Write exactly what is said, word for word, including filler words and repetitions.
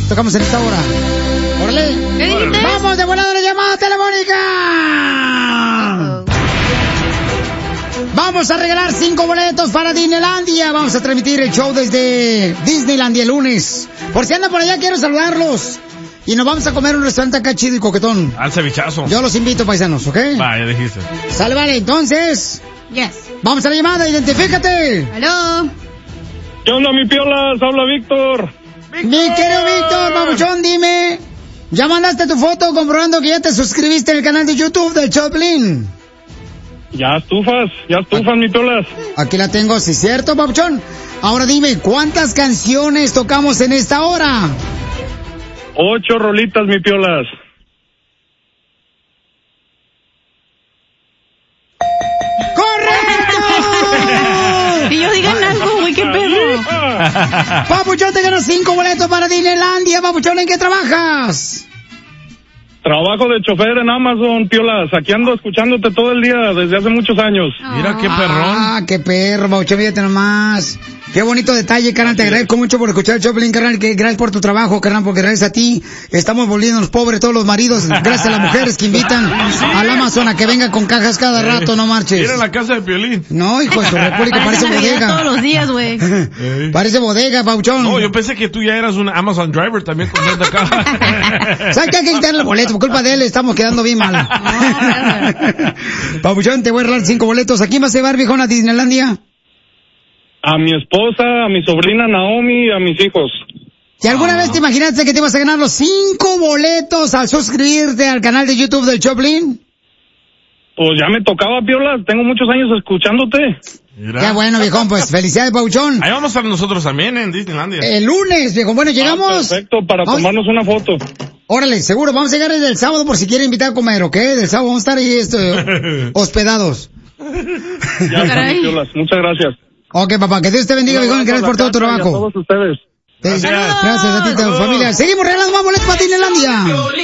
tocamos en esta hora. ¡Órale! ¿Qué dijiste? ¡Vamos de volada a la llamada telefónica! Uh-oh. Vamos a regalar cinco boletos para Disneylandia. Vamos a transmitir el show desde Disneylandia el lunes. Por si andan por allá, quiero saludarlos. Y nos vamos a comer un restaurante acá chido y coquetón. Al cevichazo. Yo los invito, paisanos, ¿ok? Va, ya dijiste. Sale, vale, entonces. Yes. Vamos a la llamada, identifícate. Aló. ¿Qué onda, mi piolas? Habla Víctor. Mi querido Víctor, babuchón, dime. ¿Ya mandaste tu foto comprobando que ya te suscribiste en el canal de YouTube del Choplin? Ya estufas, ya estufas, mi piolas. Aquí la tengo, sí, cierto, babuchón. Ahora dime, ¿cuántas canciones tocamos en esta hora? Ocho rolitas, mi piolas. ¡Correcto! Y yo digan algo, güey, qué pedo. Papuchón, te ganas cinco boletos para Disneylandia. Papuchón, ¿en qué trabajas? Trabajo de chofer en Amazon, piolas. Aquí ando escuchándote todo el día desde hace muchos años. Mira qué perrón. Ah, qué perro, Papuchón, fíjate nomás. Qué bonito detalle, carnal. Te agradezco mucho por escuchar el Choplin, carnal. Que gracias por tu trabajo, carnal, porque gracias a ti estamos volviéndonos pobres todos los maridos. Gracias a las mujeres que invitan al Amazon a que venga con cajas cada rato, no marches. Mira la casa de Piolín. No, hijo de su república, parece Navidad todos bodega. los días, güey. Ey. Parece bodega, Papuchón. No, yo pensé que tú ya eras un Amazon driver también con tanta caja. ¿Sabes qué? Hay que quitarle el boleto. Por culpa de él estamos quedando bien mal. Papuchón, te voy a regalar cinco boletos. ¿A quién vas a llevar, viejón, a Disneylandia? A mi esposa, a mi sobrina Naomi y a mis hijos. ¿Y alguna vez te imaginaste que te ibas a ganar los cinco boletos al suscribirte al canal de YouTube del Choplin? Pues ya me tocaba, piolas. Tengo muchos años escuchándote. Mira. Ya bueno, viejón, pues felicidades, Papuchón. Ahí vamos a estar nosotros también en Disneylandia. El lunes, viejón. Bueno, llegamos. Ah, perfecto, para Vamos. tomarnos una foto. Órale, seguro. Vamos a llegar el sábado por si quieren invitar a comer, ¿ok? Del sábado vamos a estar ahí este, hospedados. Ya está, mis piolas. Muchas gracias. Ok, papá, que Dios te bendiga, viejón. Gracias por todo tu A trabajo. todos ustedes. Gracias, Gracias. gracias a ti, tu familia. Seguimos regalando más boletos para Disneylandia.